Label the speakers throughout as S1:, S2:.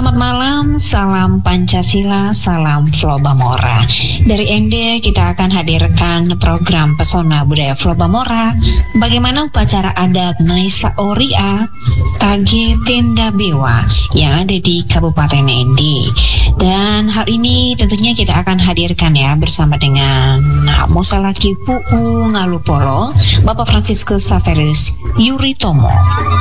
S1: Selamat malam, salam Pancasila, salam Flobamora. Dari Ende kita akan hadirkan program Pesona Budaya Flobamora. Bagaimana upacara adat Naisa Oria Tage Tenda Bewa yang ada di Kabupaten Ende. Dan hal ini tentunya kita akan hadirkan ya bersama dengan Mosalaki Puu Ngalupolo, Bapak Franciscus Saverus Yuritomo.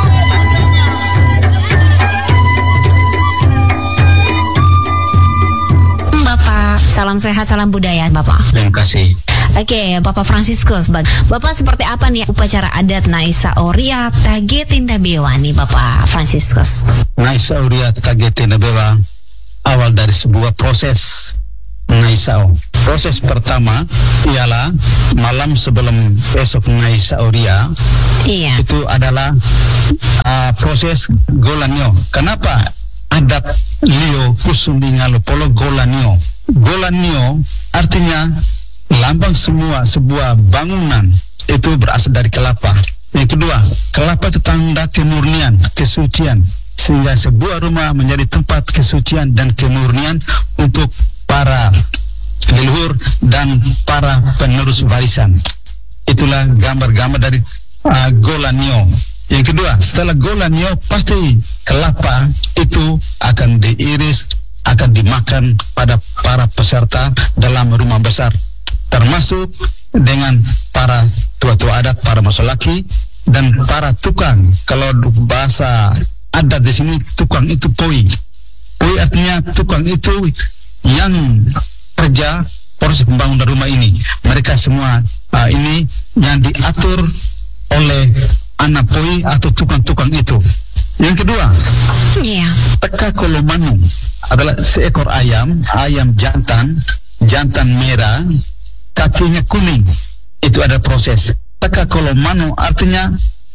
S1: Salam sehat, salam budaya, Bapak.
S2: Terima kasih.
S1: Oke, Bapak Franciscus, Bapak seperti apa nih upacara adat Naisa Oria Tage Tenda Bewa nih, Bapak Franciscus?
S2: Naisa Oria Tage Tenda Bewa awal dari sebuah proses Naisao. Proses pertama ialah malam sebelum esok Naisa Oria.
S1: Iya.
S2: Itu adalah proses Golanio. Kenapa adat Lio Kusumbi Ngalupolo Golanio? Golanio artinya lambang sebuah bangunan itu berasal dari kelapa. Yang kedua, kelapa itu tanda kemurnian, kesucian, sehingga sebuah rumah menjadi tempat kesucian dan kemurnian untuk para leluhur dan para penerus warisan. Itulah gambar-gambar dari Golanio. Yang kedua, setelah Golanio pasti kelapa itu akan diiris, akan dimakan pada para peserta dalam rumah besar, termasuk dengan para tua-tua adat, para masolaki dan para tukang. Kalau bahasa adat di sini tukang itu poi. Poi artinya tukang itu yang kerja proses pembangunan rumah ini. Mereka semua ini yang diatur oleh anak poi atau tukang-tukang itu. Yang kedua, teka kolomanu adalah seekor ayam jantan merah, kakinya kuning. Itu ada proses. Teka kolomanu artinya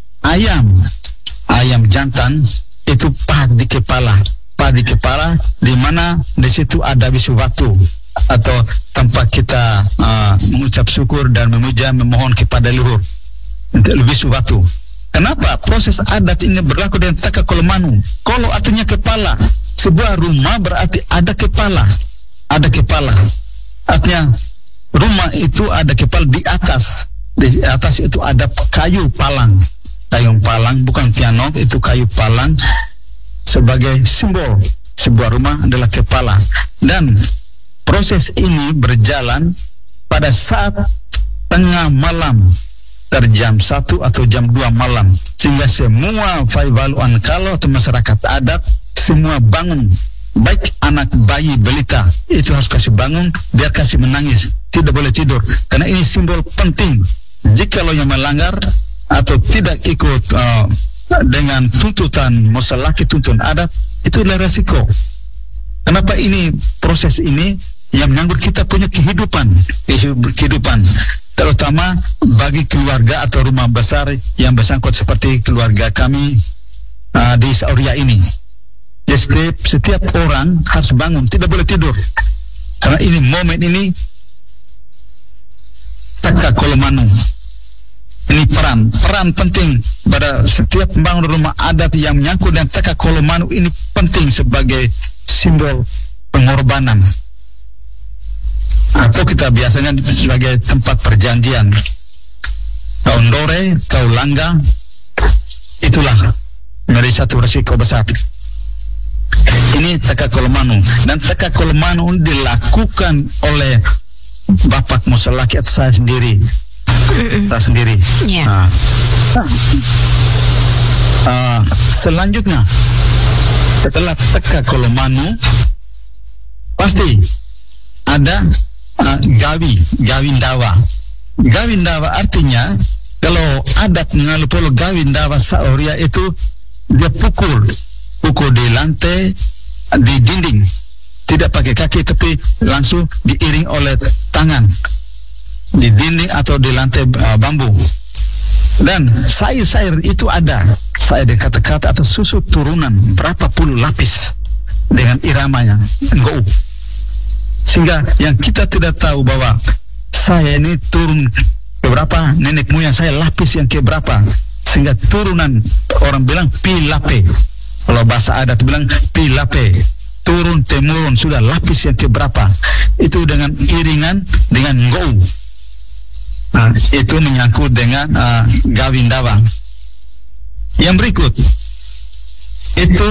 S2: ayam jantan itu pahat di kepala di mana di situ ada bisu batu atau tempat kita mengucap syukur dan memohon kepada leluhur untuk bisu batu. Kenapa proses adat ini berlaku dengan teka kolomanu? Kolo artinya kepala. Sebuah rumah berarti ada kepala. Artinya rumah itu ada kepala di atas. Di atas itu ada kayu palang. Kayu palang bukan piano, itu kayu palang sebagai simbol sebuah rumah adalah kepala. Dan proses ini berjalan pada saat tengah malam, jam 1 atau jam 2 malam, sehingga semua Faivaluan kalau atau masyarakat adat semua bangun, baik anak bayi balita itu harus kasih bangun, biar kasih menangis, tidak boleh tidur, karena ini simbol penting. Jika lo yang melanggar atau tidak ikut dengan tuntutan masalaki tuntutan adat, itu adalah resiko. Kenapa ini proses ini yang menyangkut kita punya kehidupan, terutama bagi keluarga atau rumah besar yang bersangkut seperti keluarga kami di Sauria ini. Jadi setiap orang harus bangun, tidak boleh tidur, karena ini momen ini teka kolomanu. Ini peran penting pada setiap pembangun rumah adat yang menyangkut dan teka kolomanu ini penting sebagai simbol pengorbanan. Atau kita biasanya sebagai tempat perjanjian. Tahun dore, tahun langga, itulah menjadi satu resiko besar. Ini teka kolomanu, dan teka kolomanu dilakukan oleh Bapak Mosalaki atau saya sendiri.
S1: Yeah.
S2: Selanjutnya, setelah teka kolomanu pasti ada gawindawa. Gawindawa artinya kalau adat Ngalupolo gawindawa Saoria itu dia pukul di lantai, di dinding, tidak pakai kaki tapi langsung diiring oleh tangan di dinding atau di lantai bambu. Dan sair itu ada sair dengan kata-kata atau susu turunan berapa puluh lapis dengan iramanya ngou, sehingga yang kita tidak tahu bahwa saya ini turun keberapa, nenek moyang saya lapis yang keberapa, sehingga turunan orang bilang pilape. Kalau bahasa adat bilang pilape, turun temurun sudah lapis yang keberapa, itu dengan iringan dengan ngou. Itu menyangkut dengan gawin dawang. Yang berikut itu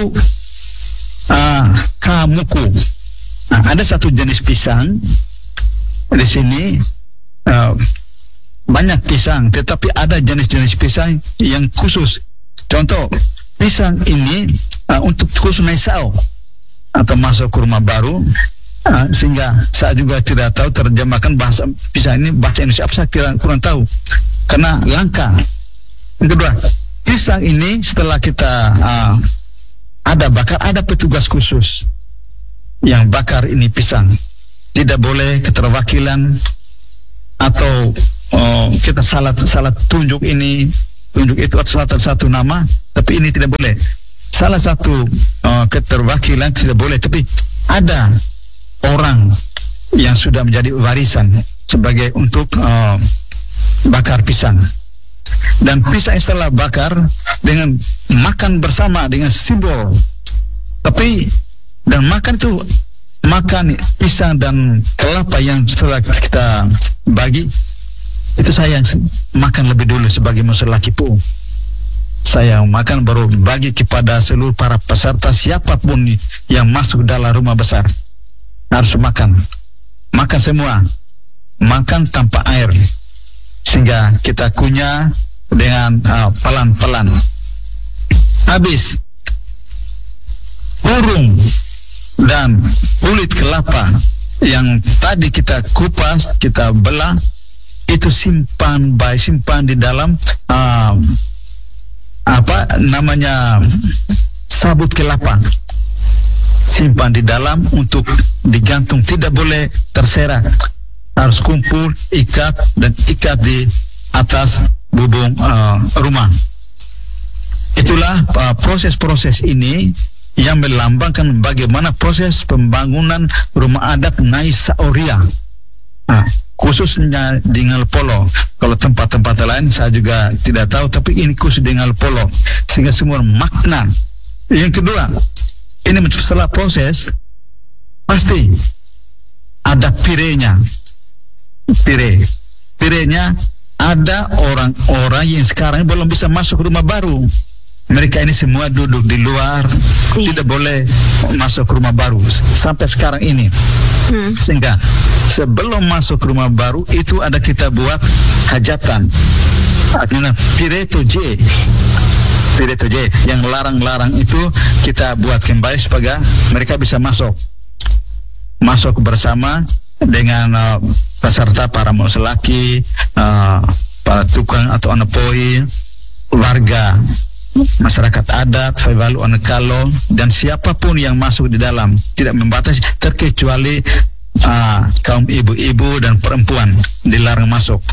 S2: kamuku. Ada satu jenis pisang di sini, banyak pisang, tetapi ada jenis-jenis pisang yang khusus. Contoh, pisang ini untuk khusus naisao atau masuk ke rumah baru, sehingga saya juga tidak tahu terjemahkan bahasa pisang ini bahasa Indonesia apa, saya kurang tahu karena langka. Yang kedua, pisang ini setelah kita ada bakar, ada petugas khusus yang bakar ini pisang. Tidak boleh keterwakilan atau kita salah tunjuk ini, tunjuk itu atau satu nama, tapi ini tidak boleh. Salah satu keterwakilan tidak boleh, tapi ada orang yang sudah menjadi warisan sebagai untuk bakar pisang. Dan pisang setelah bakar dengan makan bersama dengan simbol. Tapi dan makan itu, makan pisang dan kelapa yang setelah kita bagi, itu saya yang makan lebih dulu sebagai musuh laki pu. Saya makan baru bagi kepada seluruh para peserta, siapapun yang masuk dalam rumah besar harus makan semua, makan tanpa air, sehingga kita kunyah dengan pelan-pelan. Habis burung dan kulit kelapa yang tadi kita kupas, kita belah, itu simpan di dalam sabut kelapa, simpan di dalam untuk digantung, tidak boleh terserak, harus kumpul, ikat di atas bubung rumah. Itulah proses-proses ini yang melambangkan bagaimana proses pembangunan rumah adat Nai Saoria, khususnya di Ngalpolo. Kalau tempat-tempat lain saya juga tidak tahu, tapi ini khusus di Ngalpolo, sehingga semua makna. Yang kedua, ini setelah proses pasti ada pirenya. Pirenya ada orang-orang yang sekarang belum bisa masuk rumah baru. Mereka ini semua duduk di luar, tidak boleh masuk ke rumah baru sampai sekarang ini. Sehingga sebelum masuk ke rumah baru itu ada kita buat hajatan, artinya pireto J yang larang-larang itu kita buat kembali supaya mereka bisa masuk bersama dengan peserta, para muselaki, para tukang atau anapoi, warga masyarakat adat, Faivalu Anekalo, dan siapapun yang masuk di dalam, tidak membatasi, terkecuali kaum ibu-ibu dan perempuan dilarang masuk.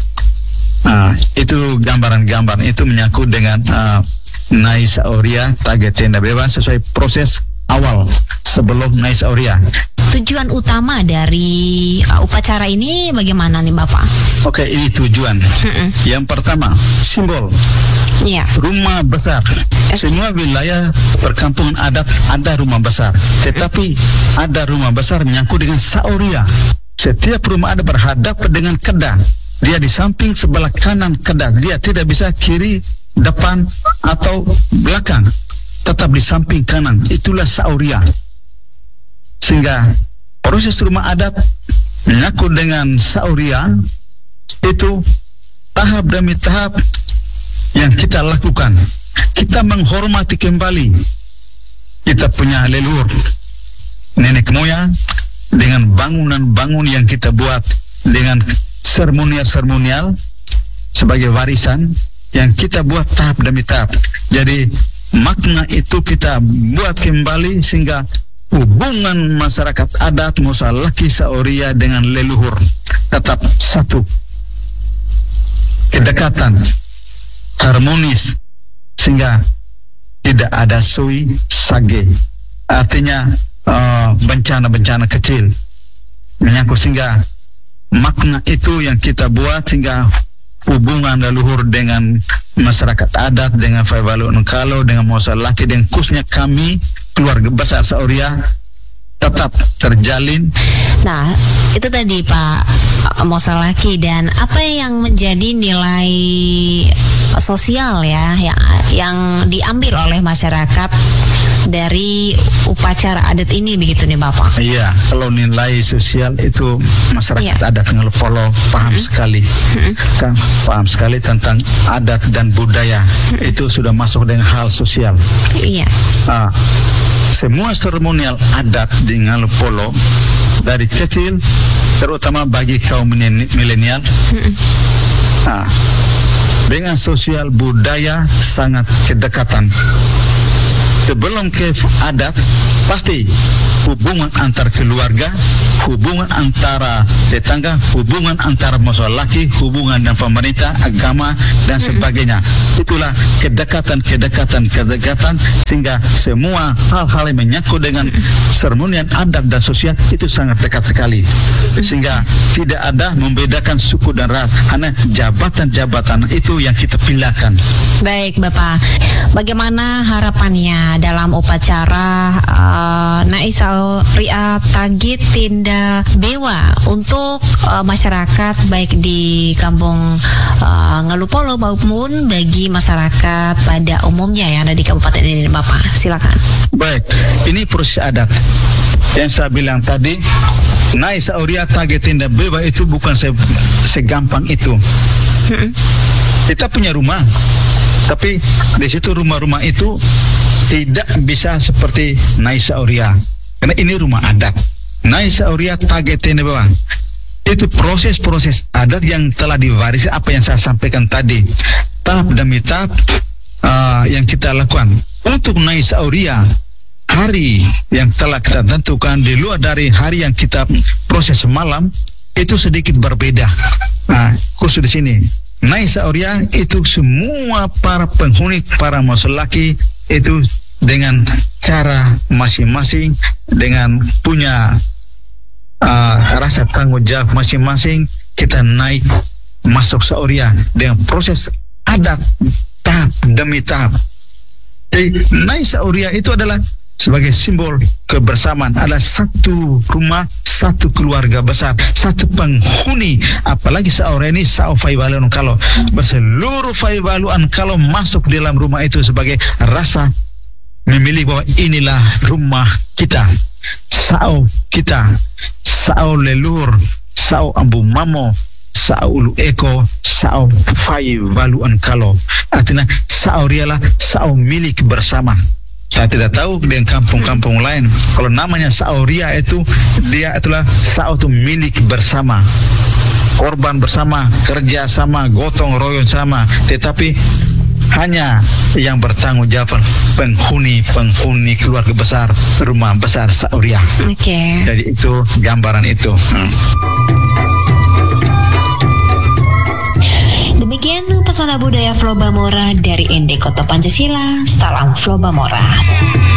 S2: Itu gambaran-gambaran itu menyangkut dengan Nai Saoria Tage Tenda Bebas sesuai proses awal sebelum Nai Saoria.
S3: Tujuan utama dari upacara ini bagaimana nih Bapak?
S2: Oke, ini tujuan. Yang pertama, simbol. Rumah besar. Semua wilayah perkampungan adat ada rumah besar, tetapi ada rumah besar menyangkut dengan Saoria. Setiap rumah adat berhadap dengan kedah. Dia di samping sebelah kanan kedah. Dia tidak bisa kiri, depan atau belakang, tetap di samping kanan. Itulah Saoria. Sehingga proses rumah adat menyangkut dengan Saoria itu tahap demi tahap yang kita lakukan. Kita menghormati kembali kita punya leluhur, nenek moyang, dengan bangunan-bangun yang kita buat dengan seremonial sebagai warisan yang kita buat tahap demi tahap. Jadi makna itu kita buat kembali sehingga hubungan masyarakat adat Musalaki Saoria dengan leluhur tetap satu, kedekatan, harmonis, sehingga tidak ada sui sage, artinya bencana-bencana kecil menyangkut, sehingga makna itu yang kita buat sehingga hubungan leluhur dengan masyarakat adat, dengan Faivalu Nukalo, dengan Musalaki, dengan khususnya kami keluarga besar Saoria tetap terjalin.
S3: Nah, itu tadi Pak Mosalaki, dan apa yang menjadi nilai sosial ya yang diambil oleh masyarakat dari upacara adat ini begitu nih Bapak?
S2: Iya, kalau nilai sosial itu masyarakat adat Ngalopolo paham sekali, kan paham sekali tentang adat dan budaya. Itu sudah masuk dengan hal sosial.
S3: Iya.
S2: Semua seremonial adat di Ngalopolo dari kecil, terutama bagi kaum milenial, dengan sosial budaya sangat kedekatan. Sebelum ke adat, pasti hubungan antar keluarga, hubungan antara tetangga, hubungan antara masyarakat, hubungan dengan pemerintah, agama, dan sebagainya. Itulah kedekatan, sehingga semua hal-hal yang menyangkut dengan seremonial adat dan sosial itu sangat dekat sekali. Sehingga tidak ada membedakan suku dan ras, hanya jabatan-jabatan itu yang kita pilihkan.
S3: Baik Bapak, bagaimana harapannya dalam upacara Naisa Ria Tagit Tinda Bewa untuk masyarakat baik di kampung Ngalopolo maupun bagi masyarakat pada umumnya yang ada di kabupaten ini Bapak? Silakan.
S2: Baik, ini proses adat yang saya bilang tadi. Naisa Ria Tagit Tinda Bewa itu bukan segampang itu. Kita punya rumah, tapi di situ rumah-rumah itu tidak bisa seperti Naisa Ria, karena ini rumah adat. Naisa Ria Tagit Tinda Bewa itu proses-proses adat yang telah diwarisi, apa yang saya sampaikan tadi, tahap demi tahap yang kita lakukan. Untuk Naisa Ria, hari yang telah kita tentukan di luar dari hari yang kita proses malam itu sedikit berbeda. Nah, khusus di sini Naisa Ria itu semua para penghuni, para masyarakat itu dengan cara masing-masing, dengan punya rasa tanggung jawab masing-masing, kita naik masuk Sauria dengan proses adat tahap demi tahap. Jadi naik Sauria itu adalah sebagai simbol kebersamaan, adalah satu rumah, satu keluarga besar, satu penghuni. Apalagi Sauria ini Sao Faivalu kalau berseluruh Faivalu kalau masuk dalam rumah itu sebagai rasa memilih bahwa inilah rumah kita, Sao kita, Sao leluhur, Sao ambu mamo, Sao ulu eko, Sao Faivalu kalau. Artinya Sauria lah Sao milik bersama. Saya tidak tahu dengan kampung-kampung lain, kalau namanya Sauria itu dia itulah Sao itu milik bersama, korban bersama, kerja sama, gotong royong sama, tetapi hanya yang bertanggung jawab penghuni keluarga besar, rumah besar Sauria. Jadi itu gambaran itu.
S1: Demikian pesona budaya Floba Mora dari ND Kota Pancasila. Salam Floba Mora.